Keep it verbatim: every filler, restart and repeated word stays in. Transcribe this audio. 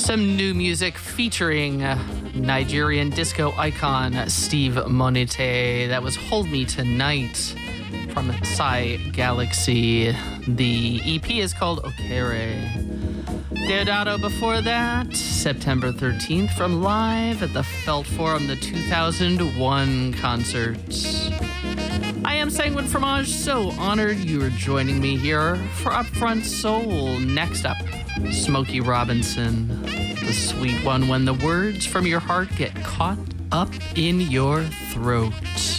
Some new music featuring Nigerian disco icon Steve Monete. That was Hold Me Tonight from Psy Galaxy. The E P is called Okere. Deodato before that, September thirteenth from Live at the Felt Forum, the two thousand one concert. I am Sanguine Fromage, so honored you are joining me here for Upfront Soul. Next up, Smokey Robinson, the sweet one when the words from your heart get caught up in your throat.